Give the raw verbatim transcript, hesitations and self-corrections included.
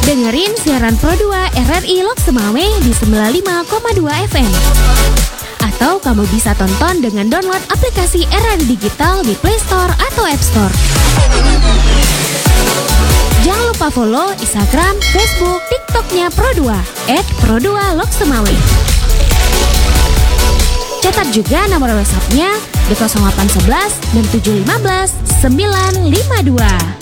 Dengerin siaran Pro dua R R I Lok Semawe di sembilan puluh lima koma dua F M. Atau kamu bisa tonton dengan download aplikasi R R I Digital di Play Store atau App Store. Jangan lupa follow Instagram, Facebook, TikToknya Pro dua et pro dua Lok Semawe. Catat juga nomor WhatsApp-nya di nol delapan satu satu dan tujuh lima sembilan lima dua.